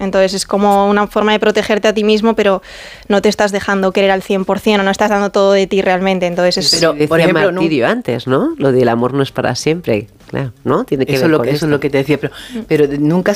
Entonces es como una forma de protegerte a ti mismo, pero no te estás dejando querer al 100% o no estás dando todo de ti realmente. Entonces es... Pero, Decía por ejemplo, Martirio antes, ¿no? Lo del amor no es para siempre, claro, ¿no? Tiene que eso ver es lo con que, eso esto. es lo que te decía, pero nunca